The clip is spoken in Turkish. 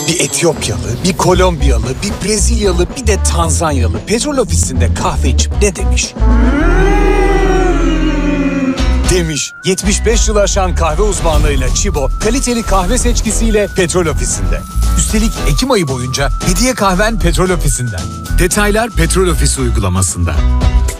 Bir Etiyopyalı, bir Kolombiyalı, bir Brezilyalı, bir de Tanzanyalı petrol ofisinde kahve içip ne demiş? Demiş. 75 yıl aşan kahve uzmanlığıyla Chibo, kaliteli kahve seçkisiyle petrol ofisinde. Üstelik Ekim ayı boyunca hediye kahven petrol ofisinden. Detaylar petrol ofisi uygulamasında.